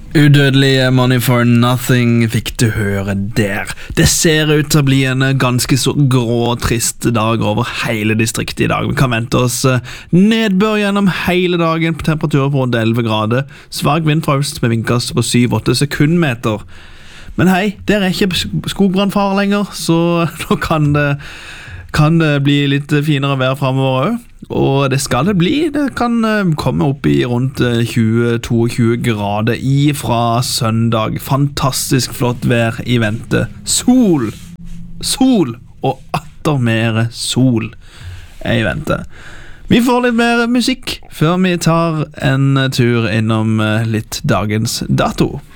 Udødelige Money for Nothing fikk du høre der. Det ser ut til å bli en ganske så grå og trist dag over hele distriktet i dag. Vi kan vente oss nedbør gjennom hele dagen på temperaturer på rundt 11 grader. Svag vind fra øst med vindkast på 7-8 sekundmeter. Men hei, det er ikke skogbrannfare lenger, så nå kan det bli litt finere vær fremover også. Og det skal det bli. Det kan komme opp i rundt 20-22 grader fra søndag. Fantastisk flott vær i vente. Sol og atter mer sol er i vente. Vi får litt mer musikk før vi tar en tur innom litt dagens dato.